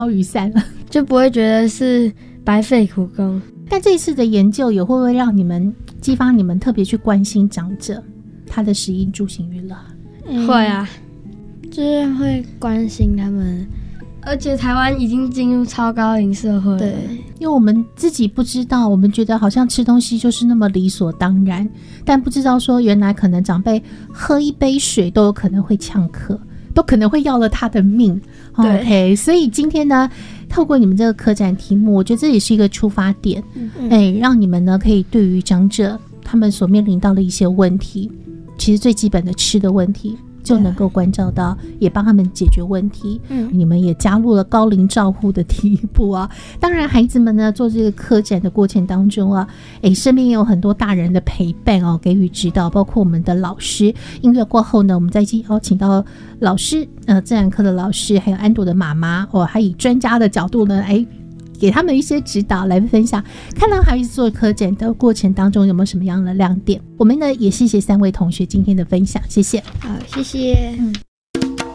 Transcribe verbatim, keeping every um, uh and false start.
飘雨伞了， 就不会觉得是白费苦功。 但这一次的研究也会不会让你们激发你们特别去关心长者他的食衣住行娱乐？ 嗯、会啊，就是会关心他们。而且台湾已经进入超高龄社会了，对， 因为我们自己不知道，我们觉得好像吃东西就是那么理所当然，但不知道说原来可能长辈喝一杯水都有可能会呛咳，都可能会要了他的命。 对 OK， 所以今天呢，透过你们这个科展题目，我觉得这也是一个出发点，嗯哎，让你们呢可以对于长者他们所面临到的一些问题，其实最基本的吃的问题就能够关照到，也帮他们解决问题。嗯，你们也加入了高龄照护的第一步啊。当然，孩子们呢做这个科展的过程当中啊，诶，身边也有很多大人的陪伴哦，给予指导，包括我们的老师。音乐过后呢，我们再邀请到老师，呃，自然科的老师，还有安朵的妈妈哦，还以专家的角度呢，诶。给他们一些指导来分享，看到孩子做科展的过程当中有没有什么样的亮点。我们呢也谢谢三位同学今天的分享，谢谢。 好，谢谢。嗯。